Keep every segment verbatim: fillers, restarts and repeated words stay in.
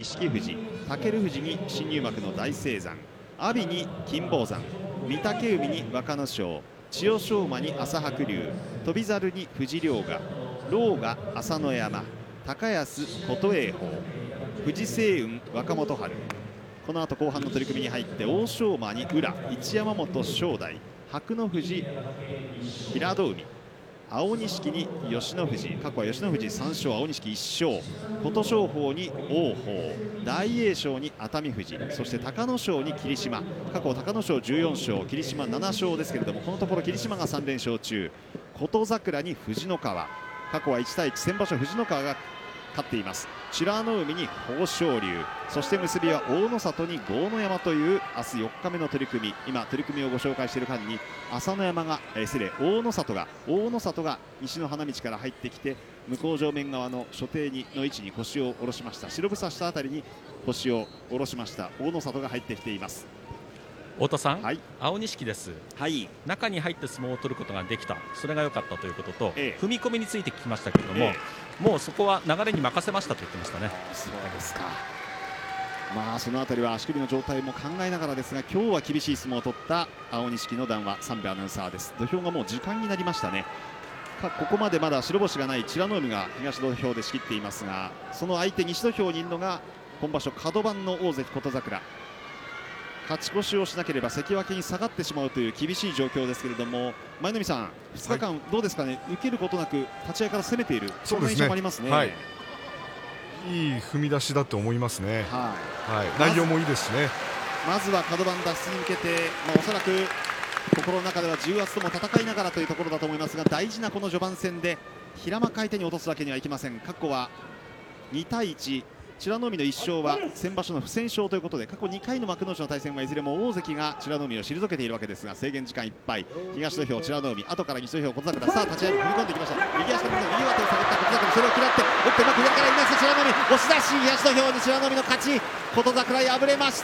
錦富士、尊富士に新入幕の大青山、阿炎に金峰山、御嶽海に若ノ勝、千代翔馬に朝白龍、翔猿に藤良が、狼雅朝乃山、高安琴栄鵬、藤青雲若元春。この後後半の取り組みに入って欧勝馬に宇良、一山本正代、白の富士、平戸海、青錦に吉野富士、過去は吉野富士さん勝、青錦いっ勝、琴勝峰に王鵬、大栄翔に熱海富士、そして隆の勝に霧島、過去隆の勝じゅうよん勝、霧島なな勝ですけれども、このところ霧島がさん連勝中、琴櫻に藤の川、過去はいち対いち、先場所藤の川が勝っています。美ノ海に豊昇龍、そして結びは大野里に豪ノ山という明日よっかめの取り組み。今取り組みをご紹介している間に朝乃山が、えー、失礼大野里が大野里が西の花道から入ってきて、向正面側の所定にの位置に腰を下ろしました。白房下あたりに腰を下ろしました大野里が入ってきています。 太田さん、 はい、 青錦です、はい、中に入って相撲を取ることができた、それが良かったということと、ええ、踏み込みについて聞きましたけれども、ええ、もうそこは流れに任せましたと言ってましたね。 そうですか。まあそのあたりは足首の状態も考えながらですが、今日は厳しい相撲を取った青錦の談話、三部アナウンサーです。土俵がもう時間になりましたね。ここまでまだ白星がない美ノ海が東土俵で仕切っていますが、その相手西土俵にいるのが今場所カド番の大関琴櫻。勝ち越しをしなければ関脇に下がってしまうという厳しい状況ですけれども、舞の海さん、ふつかかんどうですかね、はい、受けることなく立ち合いから攻めている、そんな印象もありますね。はい、 いい踏み出しだと思いますね。はい、はい、内容もいいですしね。 まずはカド番脱出に向けて、まあ、おそらく心の中では重圧とも戦いながらというところだと思いますが、大事なこの序盤戦で平幕相手に落とすわけにはいきません。過去はに対いち、美ノ海のいっ勝は先場所の不戦勝ということで、過去にかいの幕内の対戦はいずれも大関が美ノ海を退けているわけですが、制限時間いっぱい、東土俵美ノ海、後から西土俵琴櫻、さあ立ち合いに踏み込んできました。右足から右上手を下げた琴櫻、それを嫌っておっとうまく左からいなして美ノ海押し出し、東土俵に美ノ海の勝ち、琴櫻敗れました。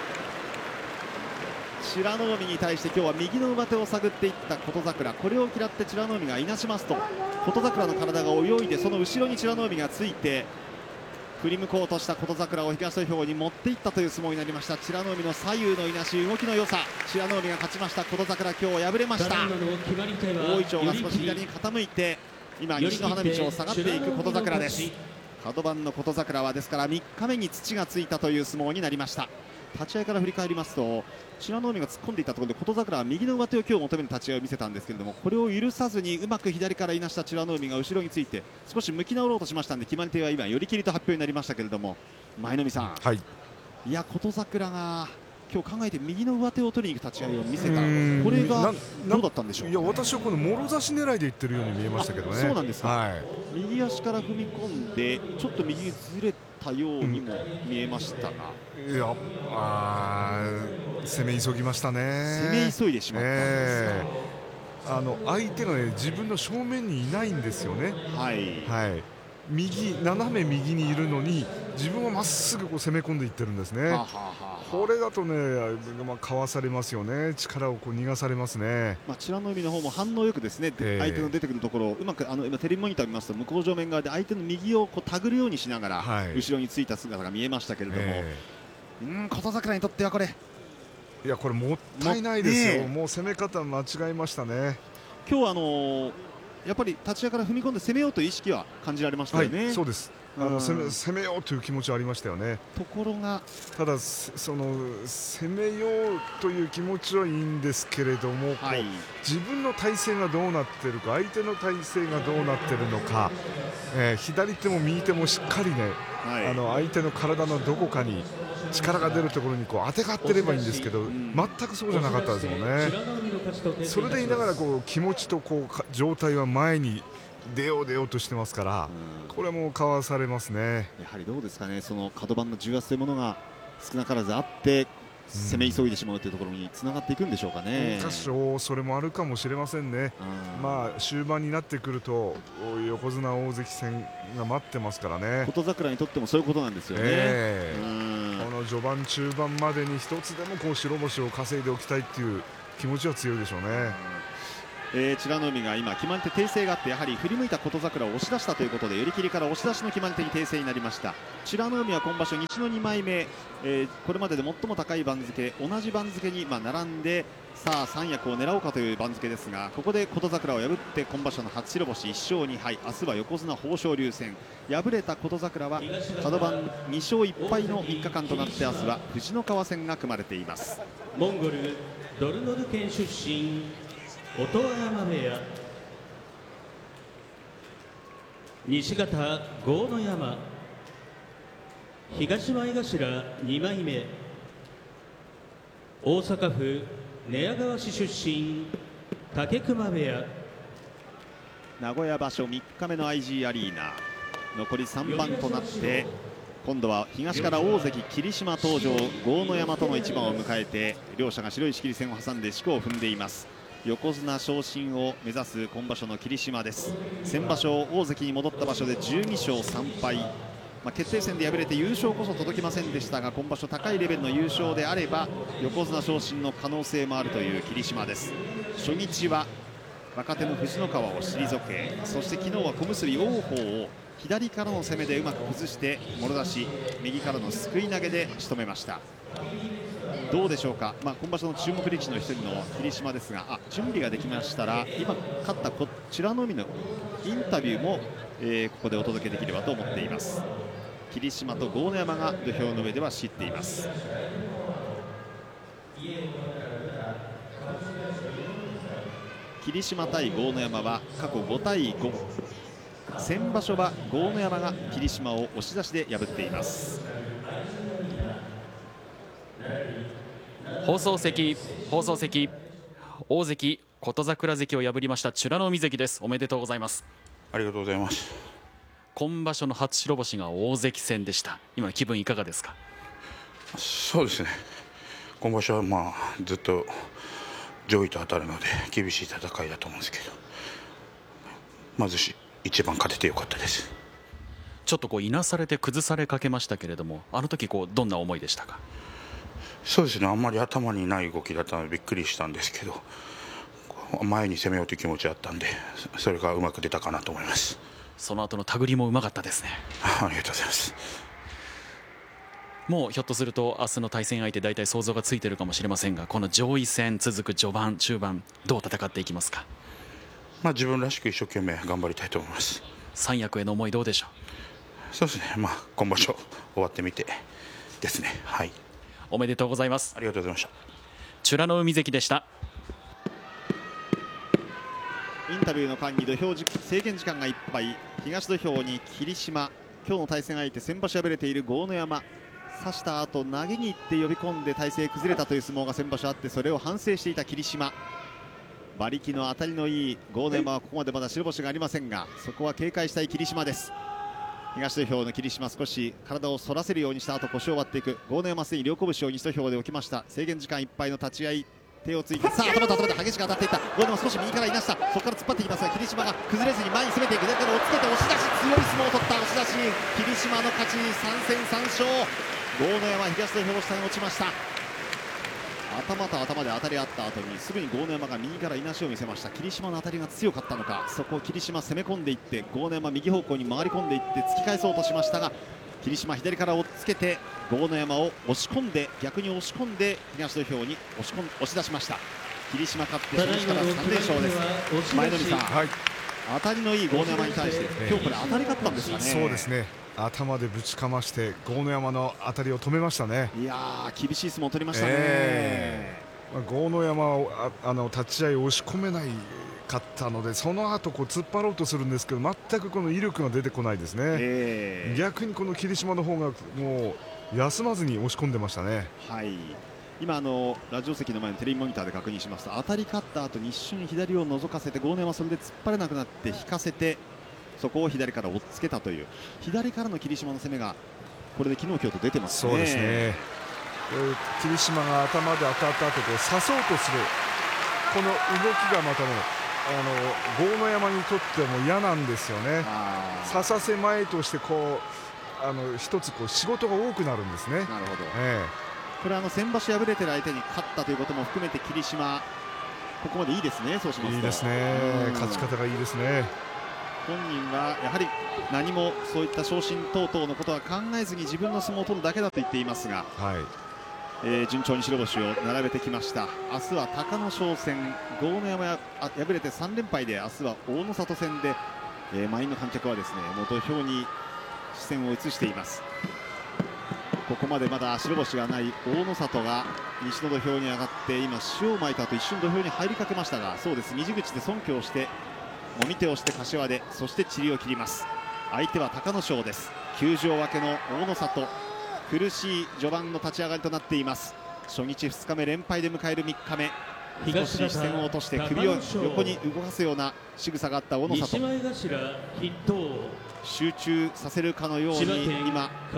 美ノ海に対して今日は右の上手を探っていった琴櫻、これを嫌って美ノ海がいなしますと、琴櫻の体が泳いでその後ろに美ノ海がついて振り向こうとした琴櫻を東土俵に持っていったという相撲になりました。美ノ海の左右のいなし、動きの良さ、美ノ海が勝ちました。琴櫻今日敗れました。大いちょうが少し左に傾いて今西の花道を下がっていく琴櫻です。角番の琴櫻はですからみっかめに土がついたという相撲になりました。立ち合いから振り返りますと、美ノ海が突っ込んでいったところで琴櫻は右の上手を今日求める立ち合いを見せたんですけれども、これを許さずにうまく左からいなした美ノ海が後ろについて少し向き直ろうとしましたので、決まり手は今寄り切りと発表になりましたけれども、舞の海さん、はい、いや琴櫻が今日考えて右の上手を取りに行く立ち合いを見せた、これがどうだったんでしょう。 いや私はこのもろ差し狙いでいってるように見えましたけどね。 そうなんですか、 はい、 右足から踏み込んでちょっと右にずれたようにも見えましたが、 うん、いやあ攻め急ぎましたね。 攻め急いでしまったんですか。えー、あの相手が、ね、自分の正面にいないんですよね。はい、はい、右斜め右にいるのに自分はまっすぐこう攻め込んでいってるんですね。はははこれだとね、まあ、かわされますよね。力をこう逃がされますね。 まあ、美ノ海の方も反応よくですね、えー、相手の出てくるところをうまくあの今テレビモニター見ますと向正面側で相手の右をこう手繰るようにしながら、はい、後ろについた姿が見えましたけれども、えー、うん琴櫻にとってはこれいやこれもったいないですよ。も, もう攻め方間違えましたね。 今日はあのー、やっぱり立ち合いから踏み込んで攻めようという意識は感じられましたよね。 はい、そうです。あの攻め、攻めようという気持ちはありましたよね。 ところがただその攻めようという気持ちはいいんですけれども、はい、自分の体勢がどうなっているか、相手の体勢がどうなっているのか、えー、左手も右手もしっかりね、はい、あの相手の体のどこかに力が出るところにこう当てがってればいいんですけど、うん、全くそうじゃなかったですもんね。それで言いながらこう気持ちとこう状態は前に出よう出ようとしてますから、うん、これもかわされますね。 やはりどうですかね、その角番の重圧というものが少なからずあって攻め急いでしまうというところにつながっていくんでしょうかね。 多少それもあるかもしれませんね。うん、まあ終盤になってくると横綱大関戦が待ってますからね。 琴櫻にとってもそういうことなんですよね。えー、この序盤中盤までに一つでもこう白星を稼いでおきたいっていう気持ちは強いでしょうね。 えー、美ノ海が今決まり手訂正があって、やはり振り向いた琴櫻を押し出したということで寄り切りから押し出しの決まり手に訂正になりました。美ノ海は今場所西のにまいめ、えー、これまでで最も高い番付、同じ番付にまあ並んでさあ三役を狙おうかという番付ですが、ここで琴櫻を破って今場所の初白星いっしょうにはい。明日は横綱豊昇龍戦、敗れた琴櫻はカド番にしょういっぱいのみっかかんとなって、明日は藤ノ川戦が組まれています。 モンゴルドルノル県出身音羽山部屋、西方豪ノ山、東前頭にまいめ、大阪府寝屋川市出身武隈部屋、 名古屋場所みっかめの アイジー アリーナ、残りさんばんとなって、今度は東から大関霧島登場、豪ノ山との一番を迎えて、両者が白い仕切り線を挟んで四股を踏んでいます。横綱昇進を目指す今場所の霧島です。先場所大関に戻った場所でじゅうにしょうさんぱい、まあ、決定戦で敗れて優勝こそ届きませんでしたが、今場所高いレベルの優勝であれば横綱昇進の可能性もあるという霧島です。初日は若手の藤ノ川を退け、そして昨日は小結王鵬を左からの攻めでうまく崩してもろ出し、右からのすくい投げで仕留めました。どうでしょうか、まあ、今場所の注目力士の一人の霧島ですが、あ準備ができましたら今勝ったこちらの海のインタビューも、えー、ここでお届けできればと思っています。霧島と豪ノ山が土俵の上では知っています。霧島対豪ノ山は過去ごたいご、先場所は豪ノ山が霧島を押し出しで破っています。 放送席、放送席、大関琴櫻関を破りました美ノ海関です。おめでとうございます。 ありがとうございます。 今場所の初白星が大関戦でした。今の気分いかがですか？ そうですね、今場所はまあずっと上位と当たるので厳しい戦いだと思うんですけど、まず一番勝ててよかったです。 ちょっとこういなされて崩されかけましたけれども、あの時こうどんな思いでしたか？ そうですね、あんまり頭にない動きだったのでびっくりしたんですけど、前に攻めようという気持ちだったんで、それがうまく出たかなと思います。 その後の手繰りもうまかったですね。 ありがとうございます。 もうひょっとすると明日の対戦相手大体想像がついているかもしれませんが、この上位戦続く序盤中盤どう戦っていきますか？ まあ自分らしく一生懸命頑張りたいと思います。 三役への思いどうでしょう？そうですね、まあ今場所終わってみてですね。はい、 おめでとうございます。 ありがとうございました。 美ノ海関でした。 インタビューの間に土俵制限時間がいっぱい、東土俵に霧島、今日の対戦相手先場所敗れている豪ノ山、刺した後投げに行って呼び込んで体勢崩れたという相撲が先場所あって、それを反省していた霧島、馬力の当たりのいい豪ノ山はここまでまだ白星がありませんが、そこは警戒したい霧島です。東土俵の霧島、少し体を反らせるようにした後腰を割っていく。豪ノ山すでに両拳を西土俵で置きました。制限時間いっぱいの立ち合い、手をついてさあ頭と頭で激しく当たっていった。豪ノ山少し右からいなした、そこから突っ張っていきますが、霧島が崩れずに前に攻めていく。だから押っつけて押し出し、強い相撲を取った押し出し、霧島の勝ち、さん戦さん勝。豪ノ山東土俵下に落ちました。頭と頭で当たり合った後にすぐに豪ノ山が右からいなしを見せました。霧島の当たりが強かったのか、そこを霧島攻め込んでいって、豪ノ山右方向に回り込んでいって突き返そうとしましたが、霧島左から押っつけて豪ノ山を押し込んで、逆に押し込んで東土俵に押し込ん押し出しました。霧島勝って初日からさん連勝です。前野さん、はい、当たりのいい豪ノ山に対して、今日これ当たり勝ったんですかね。 そうですね、頭でぶちかまして豪ノ山の当たりを止めましたね。 いやー厳しい相撲を取りましたね。 えー、豪ノ山をああの立ち合い押し込めないかったので、その後こう突っ張ろうとするんですけど、全くこの威力が出てこないですね。えー、逆にこの霧島の方がもう休まずに押し込んでましたね。 はい、今あのラジオ席の前のテレビモニターで確認しますと、当たり勝った後に一瞬左を覗かせて豪ノ山それで突っ張れなくなって引かせて、そこを左から押っつけたという左からの霧島の攻めがこれで昨日今日と出てますね。 そうですね、霧島が頭で当たった後こう刺そうとするこの動きがまたね、あの豪ノ山にとっても嫌なんですよね。刺させまいとしてこうあの一つこう仕事が多くなるんですね。 なるほど、 ええ、 これあの先場所敗れてる相手に勝ったということも含めて霧島ここまでいいですね。そうしますといいですね、勝ち方がいいですね。 本人はやはり何もそういった昇進等々のことは考えずに自分の相撲を取るだけだと言っていますが、 はい、 えー、順調に白星を並べてきました。明日は隆の勝戦、豪ノ山や敗れてさん連敗で明日は大の里戦で、えー、満員の観客はですねもう土俵に視線を移しています。ここまでまだ白星がない大の里が西の土俵に上がって今塩をまいた後一瞬土俵に入りかけましたが、そうです、右口で尊敬をしてもみ手をして柏で、そして塵を切ります。相手は隆の勝です。休場明けの大の里、苦しい序盤の立ち上がりとなっています。初日ふつかめ連敗で迎えるみっかめ、少し視線を落として首を横に動かすような仕草があった大の里、集中させるかのように今